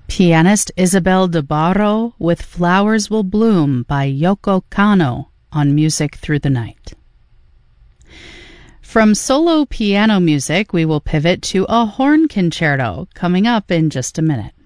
Pianist Isabel de Barro with Flowers Will Bloom by Yoko Kanno on Music Through the Night. From solo piano music, we will pivot to a horn concerto coming up in just a minute.